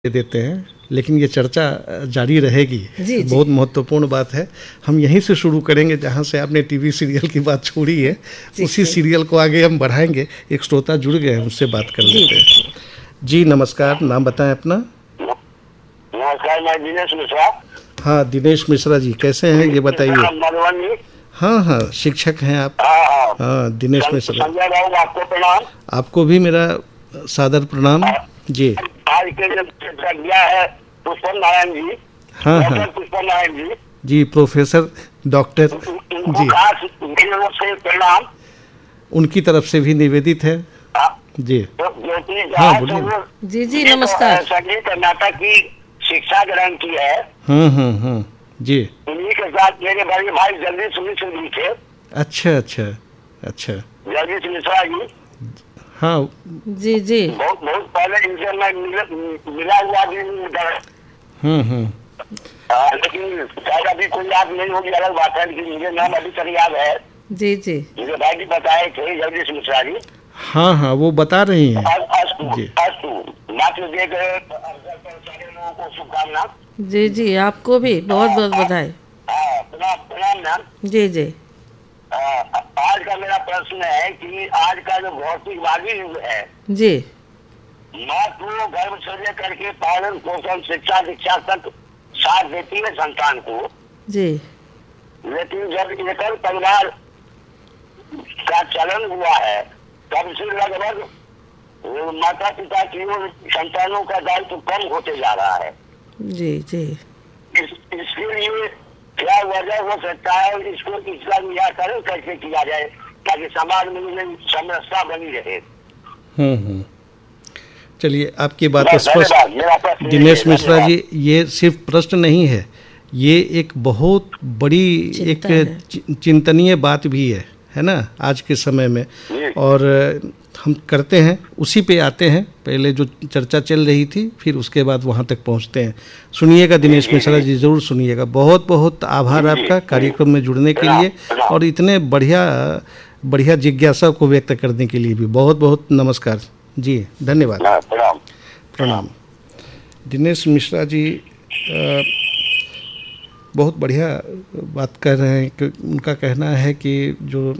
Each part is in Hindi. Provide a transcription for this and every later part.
देते हैं, लेकिन ये चर्चा जारी रहेगी। जी। बहुत महत्वपूर्ण बात है। हम यहीं से शुरू करेंगे जहाँ से आपने टीवी सीरियल की बात छोड़ी है, उसी सीरियल को आगे हम बढ़ाएंगे। एक श्रोता जुड़ गए हैं, उनसे बात कर लेते हैं। जी नमस्कार, नाम बताएं अपना। नमस्कार, मैं दिनेश मिश्रा। हाँ दिनेश मिश्रा जी, कैसे हैं ये बताइए। मधुबनी। हाँ, शिक्षक हैं आप। हाँ दिनेश मिश्रा, संजय बाबू आपको प्रणाम। आपको भी मेरा सादर प्रणाम जी। आज के जो चर्चा किया है पुष्पम नारायण जी, हाँ पुष्पम नारायण जी जी, प्रोफेसर डॉक्टर उनको जी, खास मेरी ओर से प्रणाम। उनकी तरफ से भी निवेदित है जी। जो कि हाँ, आज बोलिए। वो जी नमस्कार। संगीत कर्नाटक की शिक्षा ग्रहण की है। जी। उन्हीं के साथ मेरे बड़े भाई जगदीश मिश्र जी थे। अच्छा। जगदीश मिश्रा जी, हाँ जी बहुत पहले इनसे मैं मिला हुआ भी लेकिन शायद अभी कोई याद नहीं होगी, अलग बात है, लेकिन मुझे नाम अभी तक याद है। जी मुझे भाई जी बताए थे जगदीश मिश्रा जी। हाँ, वो बता रही हैं जी। अस्तु मात्र दे गए सारे लोगों को शुभकामना। जी आपको भी बहुत बहुत बधाई। प्रणाम मैम। जी आज का मेरा प्रश्न है कि आज का जो भौतिकवादी युग है जी माँ को गर्भ से लेकर के पालन पोषण शिक्षा दीक्षा तक साथ देती है संतान को, जी लेकिन जब एकल परिवार का चलन हुआ है तब से लगभग माता पिता की ओर संतानों का दायित्व कम होते जा रहा है। जी इसके लिए क्या वजह हो सकता है, इसको इसका निराकरण कैसे किया जाए ताकि समाज में समस्या बनी रहे। चलिए, आपकी बात स्पष्ट। दिनेश मिश्रा जी, ये सिर्फ प्रश्न नहीं है, ये एक बहुत बड़ी एक चिंतनीय बात भी है ना आज के समय में। और हम करते हैं, उसी पे आते हैं। पहले जो चर्चा चल रही थी, फिर उसके बाद वहाँ तक पहुँचते हैं। सुनिएगा दिनेश मिश्रा जी, ज़रूर सुनिएगा। बहुत बहुत आभार आपका कार्यक्रम में जुड़ने के लिए और इतने बढ़िया जिज्ञासा को व्यक्त करने के लिए भी बहुत बहुत नमस्कार जी, धन्यवाद। प्रणाम। दिनेश मिश्रा जी बहुत बढ़िया बात कर रहे हैं कि उनका कहना है कि जो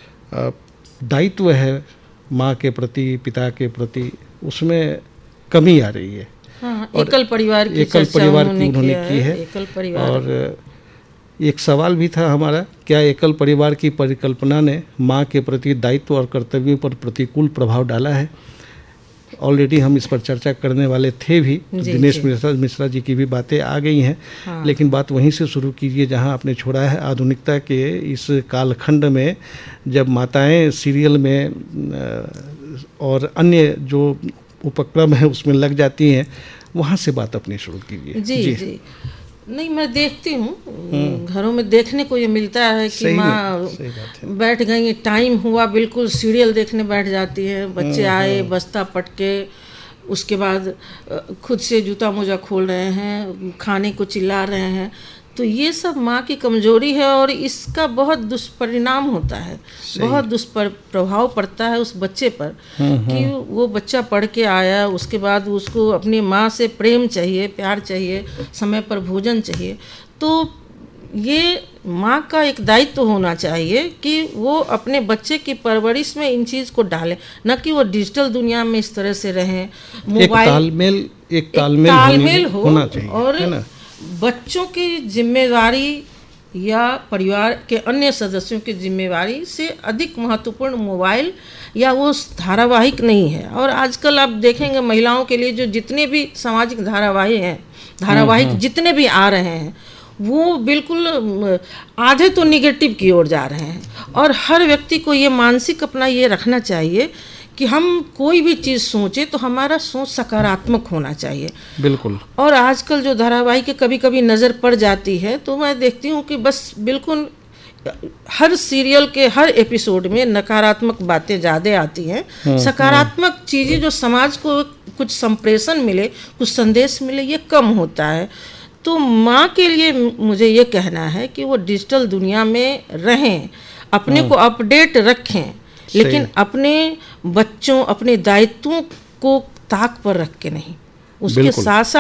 दायित्व है माँ के प्रति, पिता के प्रति, उसमें कमी आ रही है। एकल परिवार की उन्होंने की है। एकल परिवार। और एक सवाल भी था हमारा, क्या एकल परिवार की परिकल्पना ने माँ के प्रति दायित्व और कर्तव्यों पर प्रतिकूल प्रभाव डाला है। ऑलरेडी हम इस पर चर्चा करने वाले थे भी। दिनेश मिश्रा जी की भी बातें आ गई हैं। लेकिन बात वहीं से शुरू कीजिए जहां आपने छोड़ा है। आधुनिकता के इस कालखंड में जब माताएं सीरियल में और अन्य जो उपक्रम है उसमें लग जाती हैं, वहां से बात अपनी शुरू कीजिए। जी नहीं, मैं देखती हूँ घरों में देखने को ये मिलता है कि माँ बैठ गई, टाइम हुआ, बिल्कुल सीरियल देखने बैठ जाती है। बच्चे आए, बस्ता पटके, उसके बाद खुद से जूता मोजा खोल रहे हैं, खाने को चिल्ला रहे हैं। तो ये सब माँ की कमजोरी है और इसका बहुत दुष्परिणाम होता है, बहुत दुष्प्रभाव पड़ता है उस बच्चे पर कि वो बच्चा पढ़ के आया, उसके बाद उसको अपनी माँ से प्रेम चाहिए, प्यार चाहिए, समय पर भोजन चाहिए। तो ये माँ का एक दायित्व होना चाहिए कि वो अपने बच्चे की परवरिश में इन चीज़ को डालें, न कि वो डिजिटल दुनिया में इस तरह से रहें। मोबाइल एक तालमेल होना चाहिए और बच्चों की जिम्मेवारी या परिवार के अन्य सदस्यों की जिम्मेवारी से अधिक महत्वपूर्ण मोबाइल या वो धारावाहिक नहीं है। और आजकल आप देखेंगे महिलाओं के लिए जो जितने भी सामाजिक धारावाहिक जितने भी आ रहे हैं, वो बिल्कुल आधे तो निगेटिव की ओर जा रहे हैं। और हर व्यक्ति को ये मानसिक अपना ये रखना चाहिए कि हम कोई भी चीज़ सोचें तो हमारा सोच सकारात्मक होना चाहिए। बिल्कुल। और आजकल जो धारावाहिक कभी कभी नज़र पड़ जाती है तो मैं देखती हूँ कि बस बिल्कुल हर सीरियल के हर एपिसोड में नकारात्मक बातें ज़्यादा आती हैं। सकारात्मक चीज़ें जो समाज को कुछ संप्रेषण मिले, कुछ संदेश मिले, ये कम होता है। तो माँ के लिए मुझे ये कहना है कि वो डिजिटल दुनिया में रहें, अपने को अपडेट रखें, लेकिन अपने बच्चों, अपने दायित्वों को ताक पर रख के नहीं। उसके साथ